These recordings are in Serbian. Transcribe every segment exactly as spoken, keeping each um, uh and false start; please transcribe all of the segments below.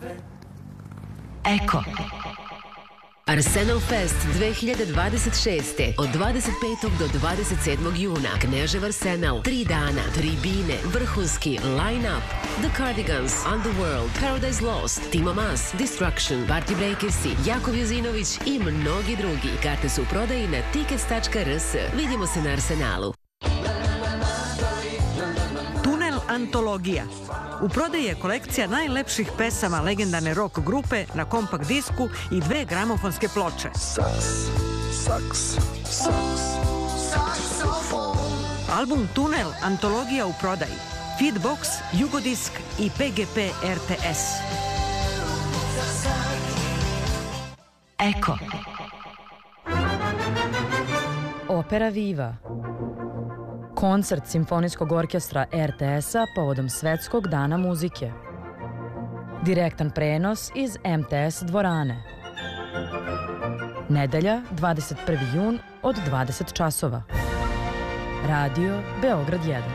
Eko. Arsenal Fest dve hiljade dvadeset šeste. Od dvadeset petog do dvadeset sedmog juna. Knežev Arsenal. Tri dana, tribine, vrhunski line-up. The Cardigans, Underworld, Paradise Lost, Timo Maas, Destruction, Party Breakersi, Jakov Jozinović i mnogi drugi. Karte su u prodaji na tickets tačka r s. Vidimo se na Arsenalu. Tunel antologija. U prodaji je kolekcija najlepših pesama legendarne rock grupe na kompakt disku i dve gramofonske ploče. Album Tunel antologija u prodaji. Feedbox, Jugodisk i P G P R T S. Eko. Opera Viva. Koncert Simfonijskog orkestra R T S-a povodom Svetskog dana muzike. Direktan prenos iz M T S dvorane. Nedelja, dvadeset prvi jun od dvadeset časova. Radio Beograd jedan.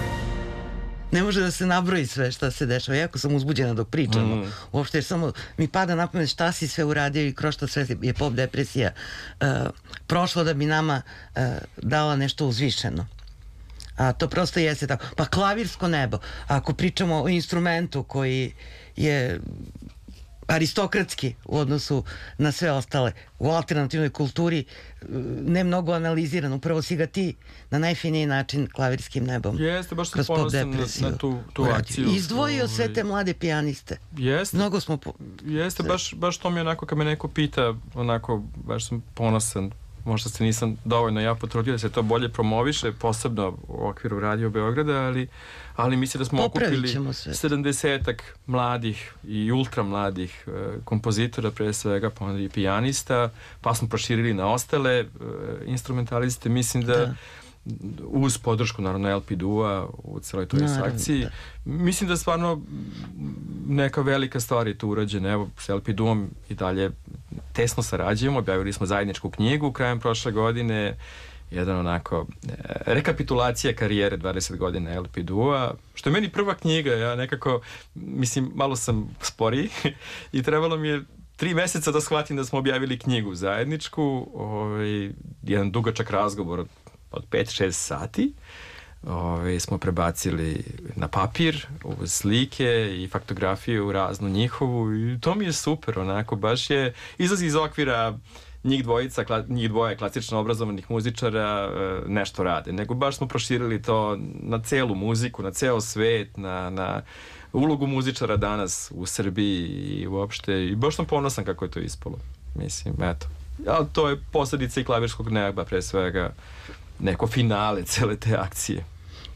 Ne može da se nabroji sve šta se dešava. Jako sam uzbuđena dok pričamo. Mm. Uopšte jer samo mi pada na pamet šta si sve uradio i kroz šta sve je pop depresija uh, prošlo da bi nama uh, dala nešto uzvišeno. A to prosto jeste tako. Pa klavirsko nebo. Ako pričamo o instrumentu koji je aristokratski u odnosu na sve ostale u alternativnoj kulturi, ne mnogo analiziran, upravo si ga ti na najfiniji način klavirskim nebom. Jeste, baš sam ponosan na, na tu, tu akciju. Izdvojio sve te mlade pijaniste. Jeste. Mnogo smo... Po... Jeste, baš, baš to mi onako kad me neko pita, onako, baš sam ponosan. Možda se nisam dovoljno ja potrudio da se to bolje promoviše, posebno u okviru Radio Beograda, ali, ali mislim da smo okupili sedamdesetak mladih i ultra mladih e, kompozitora, pre svega, pa onda i pijanista, pa smo proširili na ostale e, instrumentaliste. Mislim da, da uz podršku naravno L P D U-a u celoj toj akciji, da. Mislim da stvarno neka velika stvar je tu urađena. Evo, s L P D U-om i dalje tesno sarađujemo, objavili smo zajedničku knjigu krajem prošle godine, jedan onako e, rekapitulacija karijere dvadeset godina L P D U-a, što je meni prva knjiga. Ja nekako, mislim, malo sam sporiji i trebalo mi je tri meseca da shvatim da smo objavili knjigu zajedničku, ovaj, jedan dugačak razgovor od pet šest sati. Ove, smo prebacili na papir uz slike i faktografiju raznu njihovu i to mi je super, onako, baš je izlazi iz okvira njih dvojica, kla, njih dvoje klasično obrazovanih muzičara e, nešto rade, nego baš smo proširili to na celu muziku, na ceo svet, na, na ulogu muzičara danas u Srbiji i uopšte, i baš sam ponosan kako je to ispalo, mislim, eto. Ali to je posljedica i klavirskog neba, pre svega neko finale cele te akcije.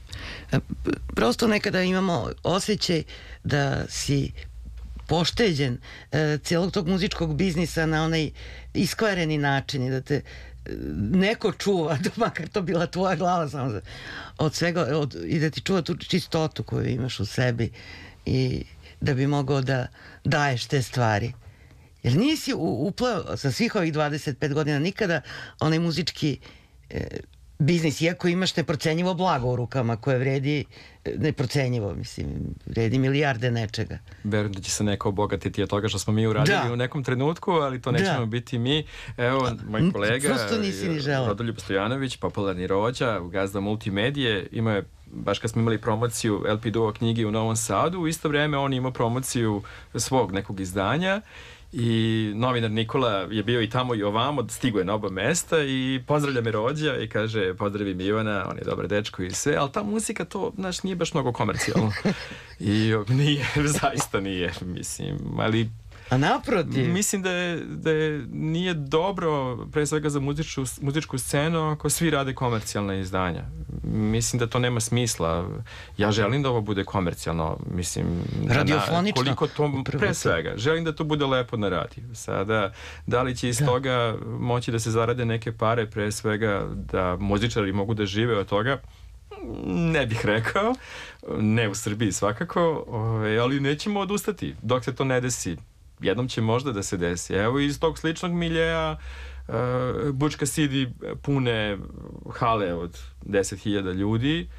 Prosto nekada imamo osjećaj da si pošteđen e, cijelog tog muzičkog biznisa na onaj iskvareni način i da te neko čuva, makar to bila tvoja glava samo za, od svega, od, i da ti čuva tu čistotu koju imaš u sebi i da bi mogao da daješ te stvari. Jer nisi upleo sa svih ovih dvadeset pet godina nikada onaj muzički e, biznis, iako imaš neprocenjivo blago u rukama koje vredi neprocenjivo, mislim, vredi milijarde nečega. Verujem da će se neko obogatiti od toga što smo mi uradili da. u nekom trenutku, ali to nećemo da. biti mi. Evo, moj kolega Rodoljub Stojanović, popularni rođa, gazda multimedije, ima je, baš kad smo imali promociju L P D U-a knjigi u Novom Sadu, u isto vreme on ima promociju svog nekog izdanja i novinar Nikola je bio i tamo i ovamo, stigo je na oba mesta i pozdravlja me rođa i kaže pozdravim Ivana, on je dobar dečko i sve, ali ta muzika to, znaš, nije baš mnogo komercijalno. I nije, zaista nije, mislim, ali a naprotiv. Mislim da je, da je nije dobro, pre svega za muzičku, muzičku scenu, ako svi rade komercijalna izdanja. Mislim da to nema smisla. Ja želim da ovo bude komercijalno, mislim, radiofonično. Da, koliko to, pre svega, želim da to bude lepo na radiju. Sada, da li će iz da. toga moći da se zarade neke pare, pre svega da muzičari mogu da žive od toga, ne bih rekao, ne u Srbiji svakako, ali nećemo odustati dok se to ne desi. Jednom će možda da se desi. Evo iz tog sličnog miljeja uh, Bučka Sidi pune hale od deset hiljada ljudi.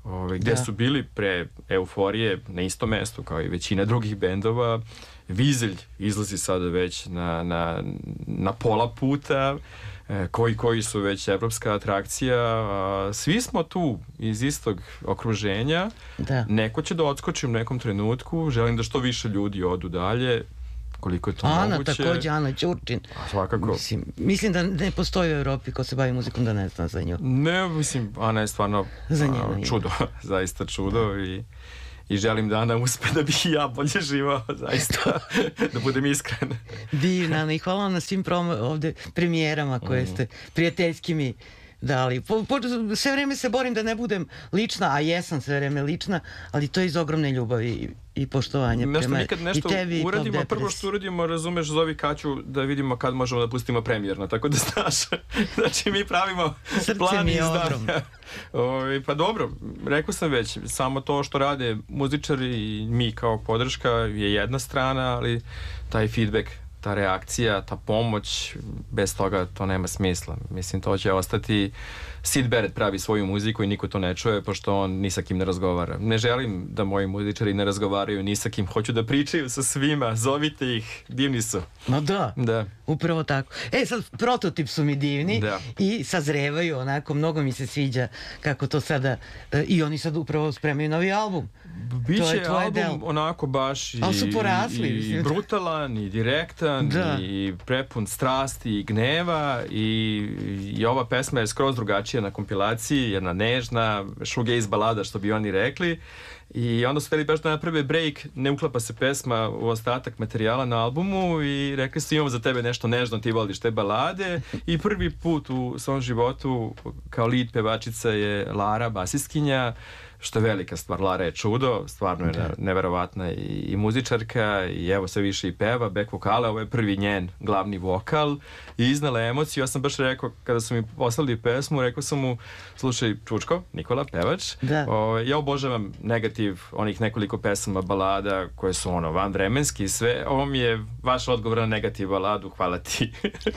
Ove, gde Da. su bili pre Euforije na istom mestu kao i većina drugih bendova. Vizelj izlazi sada već na, na, na pola puta, e, koji koji su već evropska atrakcija. A, svi smo tu iz istog okruženja. Da. Neko će da odskoči u nekom trenutku. Želim da što više ljudi odu dalje, koliko je to Ana, moguće. takođe, Ana Ćurčin. A, svakako. Mislim, mislim da ne postoji u Evropi ko se bavi muzikom da ne zna za nju. Ne, mislim, Ana je stvarno Za a, njeno ime. čudo, zaista čudo i, i želim da Ana uspe da bi i ja bolje živao, zaista, da budem iskren. Divna, Ana, i hvala vam na svim promo, ovde premijerama koje ste prijateljski mi dali. Po, po, sve vreme se borim da ne budem lična, a jesam sve vreme lična, ali to je iz ogromne ljubavi i, i poštovanja Nešto prema mi kad nešto i tebi uradimo, i Pop prvo Depress. što uradimo, razumeš, zovi Kaću da vidimo kad možemo da pustimo premijerno, tako da znaš. Znači mi pravimo Srce plan mi je ogromno. izdanja. Ove, pa dobro, rekao sam već, samo to što rade muzičari i mi kao podrška je jedna strana, ali taj feedback, ta reakcija, ta pomoć, bez toga to nema smisla. Mislim, to će ostati. Sid Barrett pravi svoju muziku i niko to ne čuje, pošto on ni sa kim ne razgovara. Ne želim da moji muzičari ne razgovaraju ni sa kim, hoću da pričaju sa svima, zovite ih, divni su. Ma da, Da. upravo tako. E, sad, prototip su mi divni Da. i sazrevaju, onako, mnogo mi se sviđa kako to sada, e, i oni sad upravo spremaju novi album. To Biće je tvoje album delo. onako baš i, Ali su porasli, i mislim. brutalan i direktan Da. i prepun strasti i gneva i, i ova pesma je skroz drugačija na kompilaciji, jedna nežna shoegaze balada što bi oni rekli i onda su hteli baš da naprave break, ne uklapa se pesma u ostatak materijala na albumu i rekli su imamo za tebe nešto nežno, ti voliš te balade i prvi put u svom životu kao lead pevačica je Lara, basistkinja, što je velika stvar. Lara je čudo, stvarno je Da. neverovatna i, i muzičarka i evo sve više i peva, back vokale, ovo je prvi njen glavni vokal i iznala emociju. Ja sam baš rekao, kada su mi poslali pesmu, rekao sam mu, slušaj Čučko, Nikola, pevač, Da. o, ja obožavam negativ onih nekoliko pesama, balada koje su ono vanvremenski i sve, ovo mi je vaš odgovor na negativ baladu, hvala ti.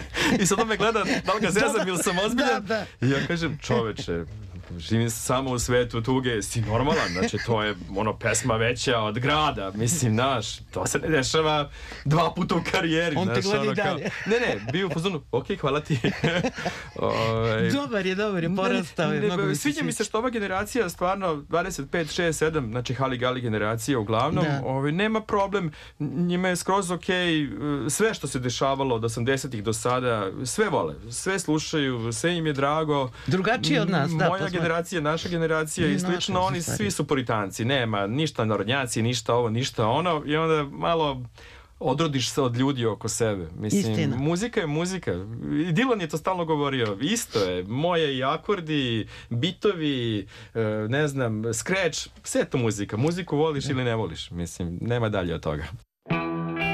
I sad on me gleda, da li ga zezam ili sam ozbiljan? Da, da. I ja kažem, čoveče, živim samo u svetu tuge, si normalan, znači to je ono pesma veća od grada, mislim, znaš, to se ne dešava dva puta u karijeri. On te znaš, gleda i ono kao- dalje. Ne, ne, bio u fazonu, ok, hvala ti. Ovaj, Dobar je, dobar je, porastao je. ne, mnogo ne, mi se sviđa mi se sviđa. što ova generacija stvarno dvadeset pet, šest, sedam, znači Hali Gali generacija uglavnom, Da. ovaj, nema problem, njima je skroz ok, sve što se dešavalo od osamdesetih do sada, sve vole, sve slušaju, sve im je drago. Drugačiji od nas, da, Moja to smo- generacija, naša generacija I i naša, slično, oni stari. svi su puritanci, nema ništa narodnjaci, ništa ovo, ništa ono i onda malo odrodiš se od ljudi oko sebe. Mislim, Istina. muzika je muzika. I Dylan je to stalno govorio. Isto je. Moje i akordi, bitovi, e, ne znam, scratch, sve je to muzika. Muziku voliš ili ne voliš. Mislim, nema dalje od toga.